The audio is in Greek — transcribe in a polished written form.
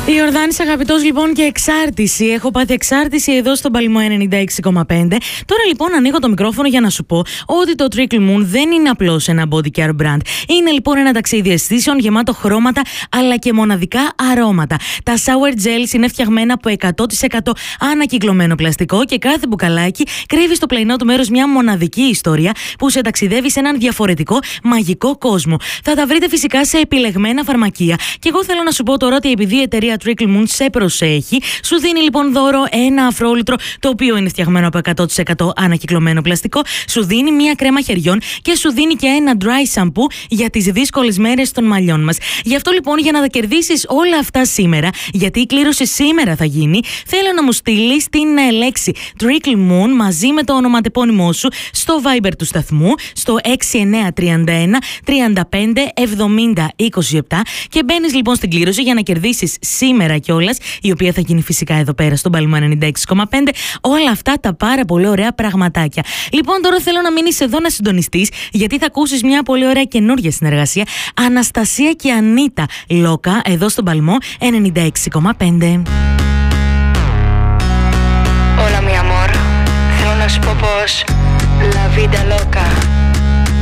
Η Ιορδάνης αγαπητός λοιπόν και εξάρτηση. Έχω πάθει εξάρτηση εδώ στον Παλμό 96,5. Τώρα λοιπόν ανοίγω το μικρόφωνο για να σου πω ότι το Trickle Moon δεν είναι απλώς ένα body care brand. Είναι λοιπόν ένα ταξίδι αισθήσεων γεμάτο χρώματα αλλά και μοναδικά αρώματα. Τα shower gels είναι φτιαγμένα από 100% ανακυκλωμένο πλαστικό και κάθε μπουκαλάκι κρύβει στο πλαϊνό του μέρος μια μοναδική ιστορία που σε ταξιδεύει σε έναν διαφορετικό μαγικό κόσμο. Θα τα βρείτε φυσικά σε επιλεγμένα φαρμακεία. Και εγώ θέλω να σου πω τώρα ότι επειδή η εταιρεία Trickle Moon σε προσέχει, σου δίνει λοιπόν δώρο ένα αφρόλιτρο το οποίο είναι φτιαγμένο από 100% ανακυκλωμένο πλαστικό, σου δίνει μία κρέμα χεριών και σου δίνει και ένα dry shampoo για τις δύσκολες μέρες των μαλλιών μας. Γι' αυτό λοιπόν, για να τα κερδίσεις όλα αυτά σήμερα, γιατί η κλήρωση σήμερα θα γίνει, θέλω να μου στείλεις την λέξη Trickle Moon μαζί με το ονοματεπώνυμό σου στο Viber του σταθμού στο 6931 35 70 27 και μπαίνεις λοιπόν στην κλήρωση για να κερδίσεις σήμερα κιόλας, η οποία θα γίνει φυσικά εδώ πέρα στον Παλμό 96,5, όλα αυτά τα πάρα πολύ ωραία πραγματάκια. Λοιπόν, τώρα θέλω να μείνεις εδώ να συντονιστείς, γιατί θα ακούσεις μια πολύ ωραία καινούργια συνεργασία, Αναστασία και Ανίτα Λόκα, εδώ στον Παλμό 96,5. Hola mi amor, θέλω να σου πω πως La vida loca